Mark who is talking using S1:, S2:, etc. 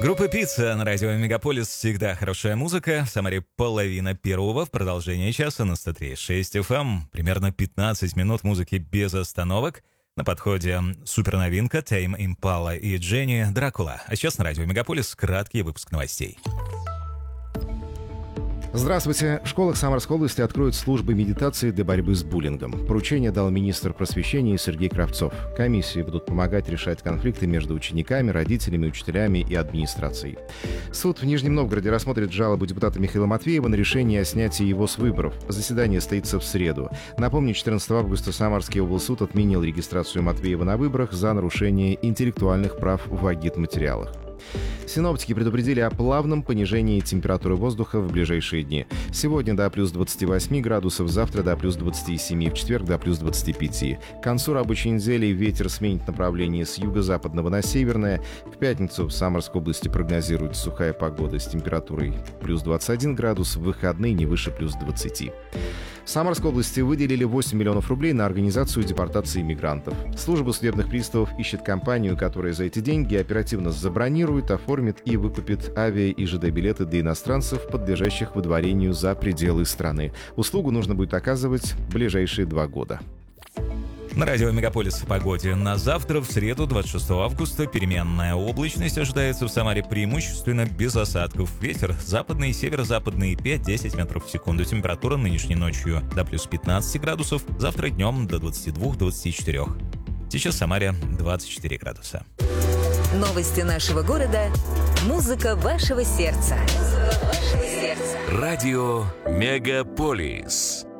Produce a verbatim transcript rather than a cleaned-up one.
S1: Группа «Пицца» на радио «Мегаполис». Всегда хорошая музыка. В Самаре половина первого. В продолжение часа на сто три и шесть эф эм. Примерно пятнадцать минут музыки без остановок. На подходе суперновинка Tame Impala и Дженни Дракула. А сейчас на радио «Мегаполис» краткий выпуск новостей.
S2: Здравствуйте. В школах Самарской области откроют службы медитации для борьбы с буллингом. Поручение дал министр просвещения Сергей Кравцов. Комиссии будут помогать решать конфликты между учениками, родителями, учителями и администрацией. Суд в Нижнем Новгороде рассмотрит жалобу депутата Михаила Матвеева на решение о снятии его с выборов. Заседание состоится в среду. Напомню, четырнадцатого августа Самарский облсуд отменил регистрацию Матвеева на выборах за нарушение интеллектуальных прав в агитматериалах. Синоптики предупредили о плавном понижении температуры воздуха в ближайшие дни. Сегодня до плюс двадцати восьми градусов, завтра до плюс двадцати семи, в четверг до плюс двадцати пяти. К концу рабочей недели ветер сменит направление с юго-западного на северное. В пятницу в Самарской области прогнозируется сухая погода с температурой плюс двадцать один градус, в выходные не выше плюс двадцати. В Самарской области выделили восемь миллионов рублей на организацию депортации мигрантов. Служба судебных приставов ищет компанию, которая за эти деньги оперативно забронирует, оформит и выкупит авиа- и ЖД-билеты для иностранцев, подлежащих выдворению за пределы страны. Услугу нужно будет оказывать в ближайшие два года.
S1: На радио «Мегаполис» о погоде. На завтра, в среду, двадцать шестого августа, переменная облачность ожидается в Самаре преимущественно без осадков. Ветер западный, северо-западный пять-десять метров в секунду. Температура нынешней ночью до плюс пятнадцати градусов, завтра днем до двадцати двух - двадцати четырёх. Сейчас в Самаре двадцать четыре градуса.
S3: Новости нашего города. Музыка вашего сердца. Музыка вашего сердца.
S4: Радио «Мегаполис».